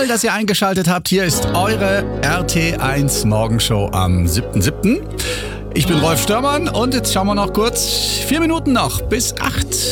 Toll, dass ihr eingeschaltet habt. Hier ist eure RT1 Morgenshow am 7.7. Ich bin Rolf Störmann und jetzt schauen wir noch kurz. 4 Minuten noch bis 8.